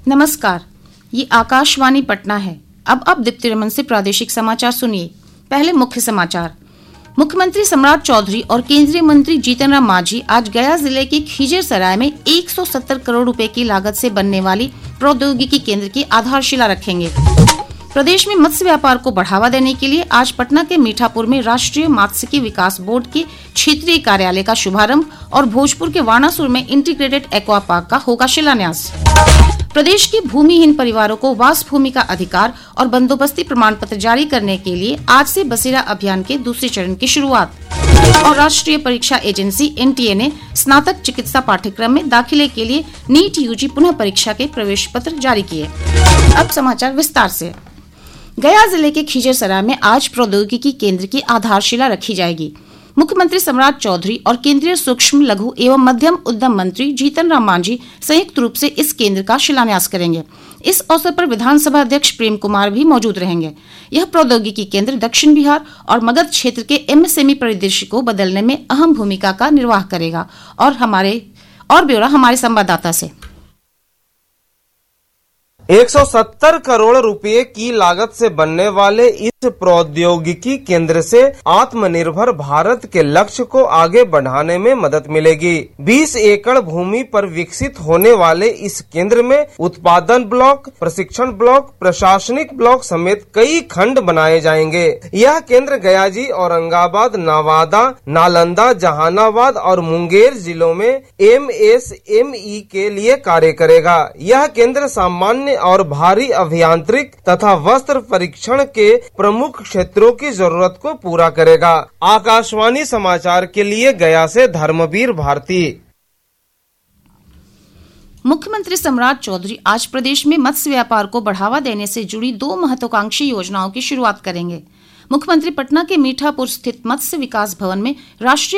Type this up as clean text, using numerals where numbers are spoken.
नमस्कार, ये आकाशवाणी पटना है। अब दीप्ति रमन से प्रादेशिक समाचार सुनिए। पहले मुख्य समाचार। मुख्यमंत्री सम्राट चौधरी और केंद्रीय मंत्री जीतन राम मांझी आज गया जिले के खीजरसराय में 170 करोड़ रुपए की लागत से बनने वाली प्रौद्योगिकी केंद्र की आधारशिला रखेंगे। प्रदेश में मत्स्य व्यापार को बढ़ावा देने के लिए आज पटना के मीठापुर में राष्ट्रीय मात्स्यिकी विकास बोर्ड के क्षेत्रीय कार्यालय का शुभारंभ और भोजपुर के वानासुर में इंटीग्रेटेड एक्वा पार्क का होगा शिलान्यास। प्रदेश के भूमिहीन परिवारों को वास भूमि का अधिकार और बंदोबस्ती प्रमाण पत्र जारी करने के लिए आज से बसेरा अभियान के दूसरे चरण की शुरुआत। और राष्ट्रीय परीक्षा एजेंसी NTA ने स्नातक चिकित्सा पाठ्यक्रम में दाखिले के लिए नीट UG पुनः परीक्षा के प्रवेश पत्र जारी किए। अब समाचार विस्तार से। गया जिले के खीजरसराय में आज प्रौद्योगिकी केंद्र की आधारशिला रखी जाएगी। मुख्यमंत्री सम्राट चौधरी और केंद्रीय सूक्ष्म लघु एवं मध्यम उद्यम मंत्री जीतन राम मांझी संयुक्त रूप से इस केंद्र का शिलान्यास करेंगे। इस अवसर पर विधानसभा अध्यक्ष प्रेम कुमार भी मौजूद रहेंगे। यह प्रौद्योगिकी केंद्र दक्षिण बिहार और मगध क्षेत्र के MSME परिदृश्य को बदलने में अहम भूमिका का निर्वाह करेगा। और ब्यौरा हमारे संवाददाता से। 170 करोड़ रुपए की लागत से बनने वाले इस प्रौद्योगिकी केंद्र से आत्मनिर्भर भारत के लक्ष्य को आगे बढ़ाने में मदद मिलेगी। 20 एकड़ भूमि पर विकसित होने वाले इस केंद्र में उत्पादन ब्लॉक, प्रशिक्षण ब्लॉक, प्रशासनिक ब्लॉक समेत कई खंड बनाए जाएंगे। यह केंद्र गयाजी, औरंगाबाद, नवादा, नालंदा, जहानाबाद और मुंगेर जिलों में MSME के लिए कार्य करेगा। यह केंद्र सामान्य और भारी अभियांत्रिक तथा वस्त्र परीक्षण के प्रमुख क्षेत्रों की जरूरत को पूरा करेगा। आकाशवाणी समाचार के लिए गया से धर्मवीर भारती। मुख्यमंत्री सम्राट चौधरी आज प्रदेश में मत्स्य व्यापार को बढ़ावा देने से जुड़ी 2 महत्वाकांक्षी योजनाओं की शुरुआत करेंगे। मुख्यमंत्री पटना के मीठापुर स्थित मत्स्य विकास भवन में राष्ट्रीय